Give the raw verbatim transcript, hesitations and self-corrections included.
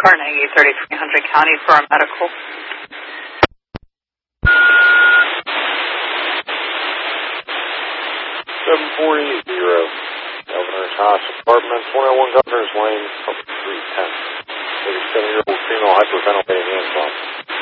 Carnegie, thirty-three hundred County for a medical. seven four eight zero, Governor's House Apartment, twenty oh one Governor's Lane, three ten. thirty-seven-year-old female hyperventilating and pump.